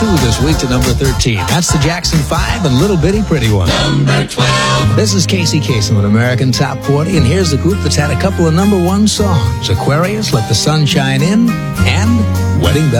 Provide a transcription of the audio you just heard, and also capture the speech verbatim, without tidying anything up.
this week to number thirteen. That's the Jackson five and Little Bitty Pretty One. Number twelve. This is Casey Kasem with American Top forty, and here's the group that's had a couple of number one songs: Aquarius, Let the Sun Shine In, and Wedding Bells.